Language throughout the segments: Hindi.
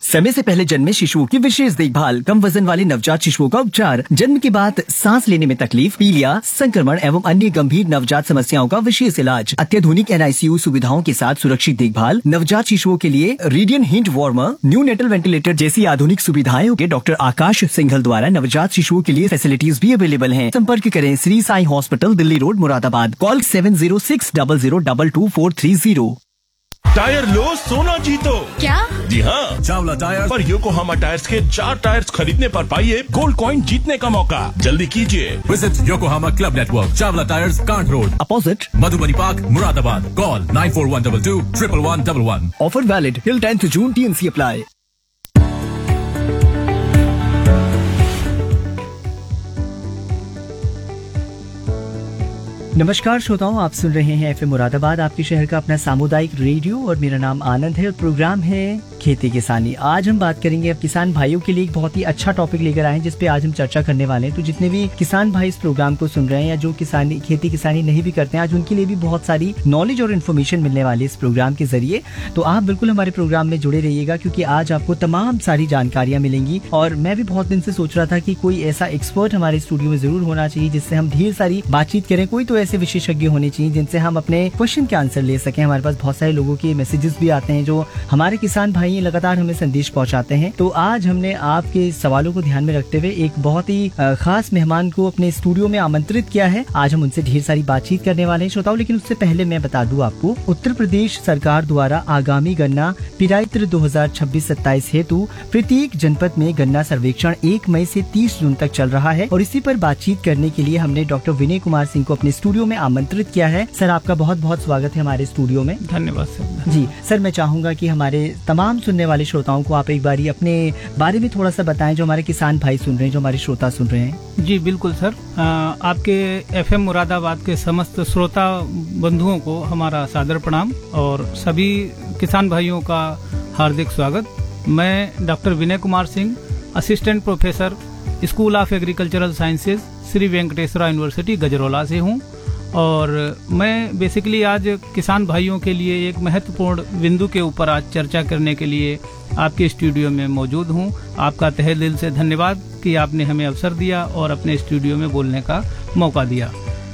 समय से पहले जन्मे शिशुओं की विशेष देखभाल, कम वजन वाले नवजात शिशुओं का उपचार, जन्म के बाद सांस लेने में तकलीफ, पीलिया, संक्रमण एवं अन्य गंभीर नवजात समस्याओं का विशेष इलाज, अत्याधुनिक NICU सुविधाओं के साथ सुरक्षित देखभाल, नवजात शिशुओं के लिए radiant hint warmer, new natal ventilator जैसी आधुनिक सुविधाएं के डॉक्टर आकाश सिंघल द्वारा नवजात शिशुओं के लिए फैसिलिटीज भी अवेलेबल हैं। संपर्क करें Shri Sai hospital, Delhi road, Moradabad. Call 7060022430। Tyre लो, सोना जीतो। क्या? जी हाँ, चावला टायर पर योकोहामा टायर्स के 4 टायर्स खरीदने पर पाइए गोल्ड कॉइन जीतने का मौका। जल्दी कीजिए। Visit Yokohama club network, Chawla tyres, can't road, opposite Madhubani park, Moradabad. Call 9412211111। Offer valid till 10th June, TNC apply. नमस्कार श्रोताओं, आप सुन रहे हैं FM मुरादाबाद, आपके शहर का अपना सामुदायिक रेडियो, और मेरा नाम आनंद है और प्रोग्राम है खेती किसानी। आज हम बात करेंगे अब किसान भाइयों के लिए एक बहुत ही अच्छा टॉपिक लेकर आए हैं जिस पे आज हम चर्चा करने वाले हैं। तो जितने भी किसान भाई इस प्रोग्राम को सुन रहे हैं या जो किसानी खेती किसानी नहीं भी करते हैं, आज उनके लिए भी बहुत सारी नॉलेज और इन्फॉर्मेशन मिलने वाली है इस प्रोग्राम के जरिए। तो आप बिल्कुल हमारे प्रोग्राम में जुड़े रहिएगा क्योंकि आज आपको तमाम सारी जानकारियां मिलेंगी। और मैं भी बहुत दिन से सोच रहा था कि कोई ऐसा एक्सपर्ट हमारे स्टूडियो में जरूर होना चाहिए जिससे हम ढेर सारी बातचीत करें। कोई तो ऐसे विशेषज्ञ होने चाहिए जिनसे हम अपने क्वेश्चन के आंसर ले सकें। हमारे पास बहुत सारे लोगों के मैसेजेस भी आते हैं जो हमारे किसान भाई लगातार हमें संदेश पहुंचाते हैं। तो आज हमने आपके सवालों को ध्यान में रखते हुए एक बहुत ही खास मेहमान को अपने स्टूडियो में आमंत्रित किया है। आज हम उनसे ढेर सारी बातचीत करने वाले हैं श्रोताओं, लेकिन उससे पहले मैं बता दूं आपको, उत्तर प्रदेश सरकार द्वारा आगामी गन्ना पिरायत्र 2026-27 हेतु प्रत्येक जनपद में गन्ना सर्वेक्षण 1 मई से 30 जून तक चल रहा है। और इसी पर बातचीत करने के लिए हमने डॉक्टर विनय कुमार सिंह को अपने स्टूडियो में आमंत्रित किया है। सर, आपका बहुत बहुत स्वागत है हमारे स्टूडियो में। धन्यवाद सर। जी सर, मैं चाहूंगा कि हमारे तमाम सुनने वाले श्रोताओं को आप एक बारी अपने बारे में थोड़ा सा बताएं, जो हमारे किसान भाई सुन रहे हैं, जो हमारे श्रोता सुन रहे हैं। जी बिल्कुल सर, आपके FM मुरादाबाद के समस्त श्रोता बंधुओं को हमारा सादर प्रणाम और सभी किसान भाइयों का हार्दिक स्वागत। मैं doctor Vinay Kumar Singh, assistant professor, school of agricultural sciences, Shri Venkateswara university Gajraula से हूँ। और मैं बेसिकली आज किसान भाइयों के लिए एक महत्वपूर्ण बिंदु के ऊपर आज चर्चा करने के लिए आपके स्टूडियो में मौजूद हूं। आपका तहे दिल से धन्यवाद कि आपने हमें अवसर दिया और अपने स्टूडियो में बोलने का मौका दिया।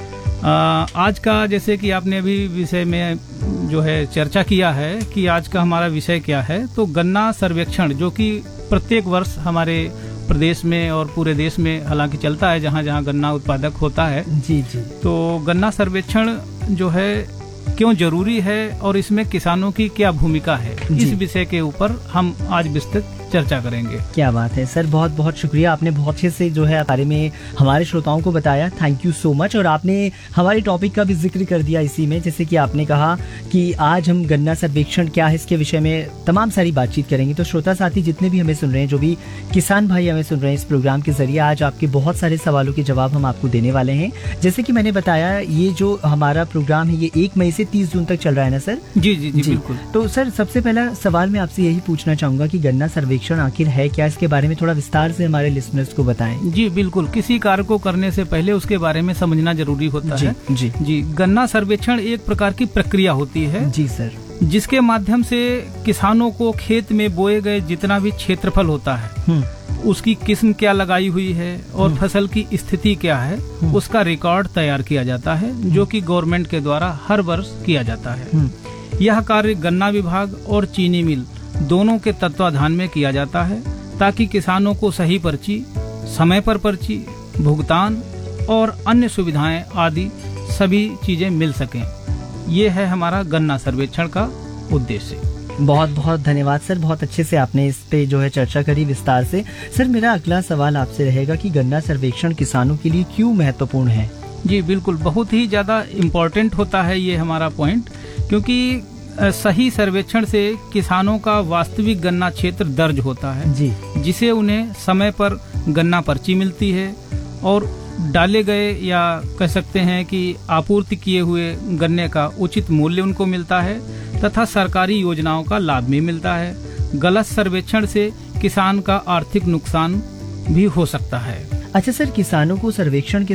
आज का, जैसे कि आपने अभी विषय में जो है चर्चा किया है कि आज का हमारा विषय क्या है, तो गन्ना सर्वेक्षण, जो कि प्रत्येक वर्ष हमारे प्रदेश में और पूरे देश में हालांकि चलता है जहां जहां गन्ना उत्पादक होता है। जी जी। तो गन्ना सर्वेक्षण जो है क्यों जरूरी है और इसमें किसानों की क्या भूमिका है, इस विषय के ऊपर हम आज विस्तृत चर्चा करेंगे। क्या बात है सर, बहुत बहुत शुक्रिया, आपने बहुत अच्छे से जो है बारे में हमारे श्रोताओं को बताया। Thank you so much. और आपने हमारे टॉपिक का भी जिक्र कर दिया इसी में, जैसे कि आपने कहा कि आज हम गन्ना सर्वेक्षण क्या है इसके विषय में तमाम सारी बातचीत करेंगे। तो श्रोता साथी जितने भी हमें सुन रहे हैं, जो भी किसान भाई हमें सुन रहे हैं इस प्रोग्राम के जरिए, आज आपके बहुत सारे सवालों के जवाब हम आपको देने वाले हैं। जैसे कि मैंने बताया, ये जो हमारा प्रोग्राम है ये 1 मई से 30 जून तक चल रहा है ना सर? जी जी जी, बिल्कुल। तो सर, सबसे पहला सवाल मैं आपसे यही पूछना चाहूंगा कि गन्ना सर्वेक्षण आखिर है क्या, इसके बारे में थोड़ा विस्तार से हमारे लिसनर्स को बताएं। जी बिल्कुल, किसी कार्य को करने से पहले उसके बारे में समझना जरूरी होता है। जी जी। गन्ना सर्वेक्षण एक प्रकार की प्रक्रिया होती है। जी सर। जिसके माध्यम से किसानों को खेत में बोए गए जितना भी क्षेत्रफल होता है, उसकी किस्म क्या लगाई हुई है और फसल की स्थिति क्या है, उसका रिकॉर्ड तैयार किया जाता है, जो कि गवर्नमेंट के द्वारा हर वर्ष किया जाता है। यह कार्य गन्ना विभाग और चीनी मिल दोनों के तत्वाधान में किया जाता है ताकि किसानों को सही पर्ची, समय पर पर्ची, भुगतान और अन्य सुविधाएं आदि सभी चीजें मिल सकें। ये है हमारा गन्ना सर्वेक्षण का उद्देश्य। बहुत बहुत धन्यवाद सर, बहुत अच्छे से आपने इस पे जो है चर्चा करी विस्तार से। सर, मेरा अगला सवाल आपसे रहेगा कि गन्ना सर्वेक्षण किसानों के लिए क्यों महत्वपूर्ण है? जी बिल्कुल, बहुत ही ज्यादा इम्पोर्टेंट होता है ये हमारा पॉइंट, क्योंकि सही सर्वेक्षण से किसानों का वास्तविक गन्ना क्षेत्र दर्ज होता है जी, जिसे उन्हें समय पर गन्ना पर्ची मिलती है और डाले गए या कह सकते हैं कि आपूर्ति किए हुए गन्ने का उचित मूल्य उनको मिलता है तथा सरकारी योजनाओं का लाभ भी मिलता है। गलत सर्वेक्षण से किसान का आर्थिक नुकसान भी हो सकता है। अच्छा सर, किसानों को सर्वेक्षण के